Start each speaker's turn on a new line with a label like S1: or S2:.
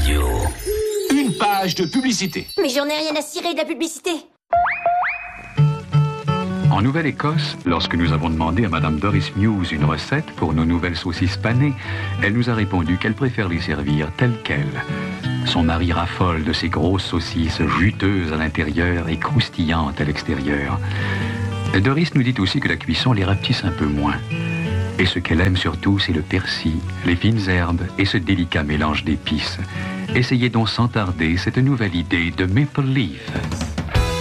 S1: Radio.
S2: Une page de publicité.
S3: Mais j'en ai rien à cirer de la publicité.
S4: En Nouvelle-Écosse, lorsque nous avons demandé à Madame Doris Muse une recette pour nos nouvelles saucisses panées, elle nous a répondu qu'elle préfère les servir telles quelles. Son mari raffole de ces grosses saucisses juteuses à l'intérieur et croustillantes à l'extérieur. Doris nous dit aussi que la cuisson les rapetisse un peu moins. Et ce qu'elle aime surtout, c'est le persil, les fines herbes et ce délicat mélange d'épices. Essayez donc sans tarder cette nouvelle idée de Maple Leaf.